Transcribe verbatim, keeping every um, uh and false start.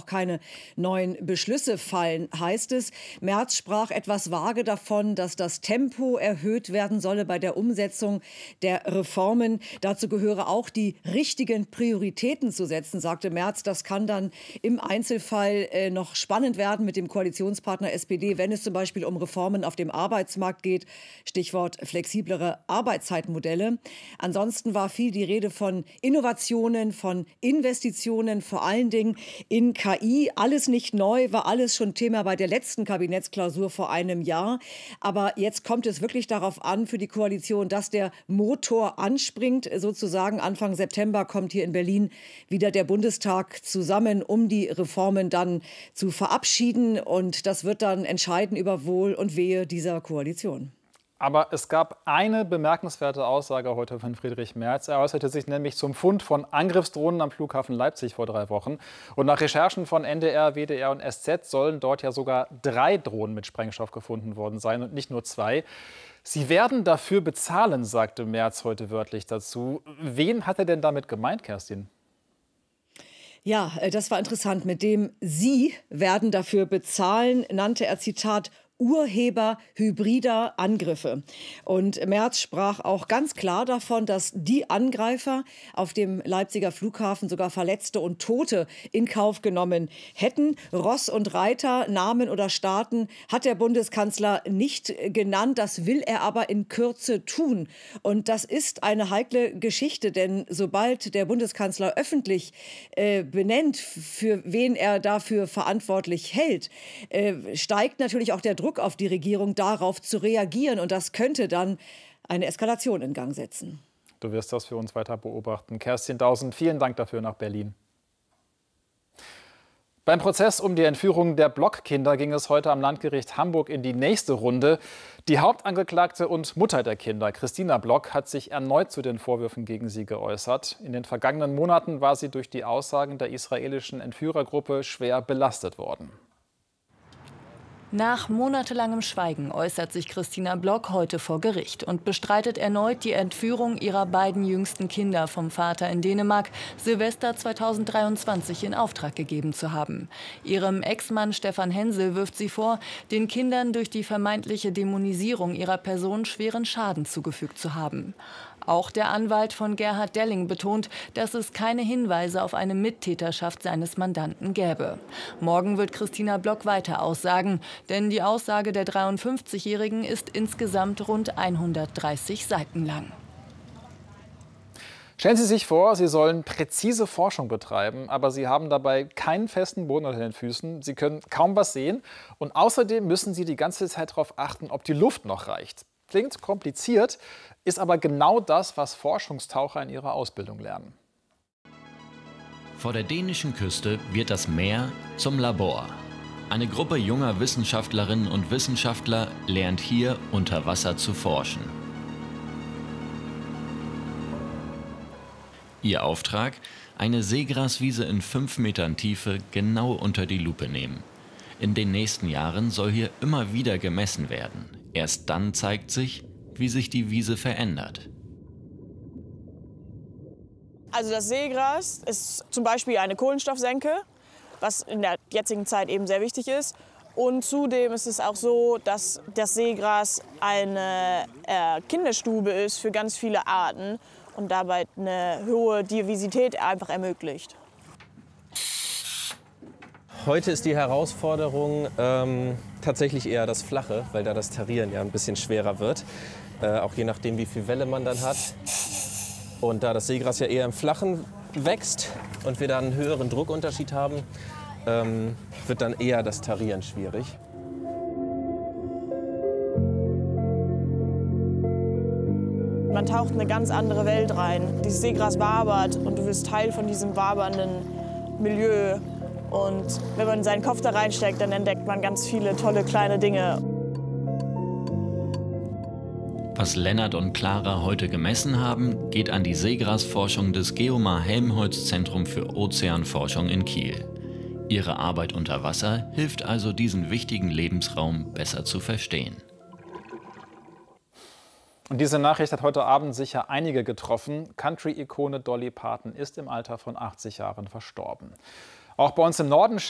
keine neuen Beschlüsse fallen, heißt es. Merz sprach etwas vage davon, dass das Tempo erhöht werden solle bei der Umsetzung der Reformen. Dazu gehöre auch, die richtigen Prioritäten zu setzen, sagte Merz. Das kann dann im Einzelfall äh, noch spannend werden mit dem Koalitionspartner S P D, wenn es zum Beispiel um Reformen auf dem Arbeitsmarkt geht. Stichwort flexiblere Arbeitszeitmodelle. Ansonsten war viel die Rede von Innovationen, von Investitionen, vor allen Dingen in K I. Alles nicht neu, war alles schon Thema bei der letzten Kabinettsklausur vor einem Jahr. Aber jetzt kommt es wirklich darauf an für die Koalition, dass der Motor anspringt. Sozusagen Anfang September kommt hier in Berlin wieder der Bundestag zusammen, um die Reformen dann zu verabschieden. Und das wird dann entscheiden über Wohl und Wehe dieser Koalition. Aber es gab eine bemerkenswerte Aussage heute von Friedrich Merz. Er äußerte sich nämlich zum Fund von Angriffsdrohnen am Flughafen Leipzig vor drei Wochen. Und nach Recherchen von N D R, W D R und S Z sollen dort ja sogar drei Drohnen mit Sprengstoff gefunden worden sein und nicht nur zwei. Sie werden dafür bezahlen, sagte Merz heute wörtlich dazu. Wen hat er denn damit gemeint, Kerstin? Ja, das war interessant. Mit dem Sie werden dafür bezahlen, nannte er, Zitat, Urheber hybrider Angriffe. Und Merz sprach auch ganz klar davon, dass die Angreifer auf dem Leipziger Flughafen sogar Verletzte und Tote in Kauf genommen hätten. Ross und Reiter, Namen oder Staaten hat der Bundeskanzler nicht genannt. Das will er aber in Kürze tun. Und das ist eine heikle Geschichte, denn sobald der Bundeskanzler öffentlich äh, benennt, für wen er dafür verantwortlich hält, äh, steigt natürlich auch der Druck auf die Regierung, darauf zu reagieren. Und das könnte dann eine Eskalation in Gang setzen. Du wirst das für uns weiter beobachten. Kerstin Dausen, vielen Dank dafür nach Berlin. Beim Prozess um die Entführung der Blockkinder ging es heute am Landgericht Hamburg in die nächste Runde. Die Hauptangeklagte und Mutter der Kinder, Christina Block, hat sich erneut zu den Vorwürfen gegen sie geäußert. In den vergangenen Monaten war sie durch die Aussagen der israelischen Entführergruppe schwer belastet worden. Nach monatelangem Schweigen äußert sich Christina Block heute vor Gericht und bestreitet erneut die Entführung ihrer beiden jüngsten Kinder vom Vater in Dänemark Silvester zweitausenddreiundzwanzig in Auftrag gegeben zu haben. Ihrem Ex-Mann Stefan Hensel wirft sie vor, den Kindern durch die vermeintliche Dämonisierung ihrer Person schweren Schaden zugefügt zu haben. Auch der Anwalt von Gerhard Delling betont, dass es keine Hinweise auf eine Mittäterschaft seines Mandanten gäbe. Morgen wird Christina Block weiter aussagen, denn die Aussage der dreiundfünfzigjährigen ist insgesamt rund hundertdreißig Seiten lang. Stellen Sie sich vor, Sie sollen präzise Forschung betreiben, aber Sie haben dabei keinen festen Boden unter den Füßen. Sie können kaum was sehen und außerdem müssen Sie die ganze Zeit darauf achten, ob die Luft noch reicht. Klingt kompliziert, ist aber genau das, was Forschungstaucher in ihrer Ausbildung lernen. Vor der dänischen Küste wird das Meer zum Labor. Eine Gruppe junger Wissenschaftlerinnen und Wissenschaftler lernt hier unter Wasser zu forschen. Ihr Auftrag? Eine Seegraswiese in fünf Metern Tiefe genau unter die Lupe nehmen. In den nächsten Jahren soll hier immer wieder gemessen werden. Erst dann zeigt sich, wie sich die Wiese verändert. Also das Seegras ist zum Beispiel eine Kohlenstoffsenke, was in der jetzigen Zeit eben sehr wichtig ist. Und zudem ist es auch so, dass das Seegras eine äh, Kinderstube ist für ganz viele Arten und dabei eine hohe Diversität einfach ermöglicht. Heute ist die Herausforderung ähm, tatsächlich eher das Flache, weil da das Tarieren ja ein bisschen schwerer wird. Äh, auch je nachdem, wie viel Welle man dann hat. Und da das Seegras ja eher im Flachen wächst und wir da einen höheren Druckunterschied haben, ähm, wird dann eher das Tarieren schwierig. Man taucht in eine ganz andere Welt rein. Dieses Seegras wabert und du wirst Teil von diesem wabernden Milieu. Und wenn man seinen Kopf da reinsteckt, dann entdeckt man ganz viele tolle kleine Dinge. Was Lennart und Clara heute gemessen haben, geht an die Seegrasforschung des Geomar-Helmholtz-Zentrum für Ozeanforschung in Kiel. Ihre Arbeit unter Wasser hilft also, diesen wichtigen Lebensraum besser zu verstehen. Und diese Nachricht hat heute Abend sicher einige getroffen. Country-Ikone Dolly Parton ist im Alter von achtzig Jahren verstorben. Auch bei uns im Norden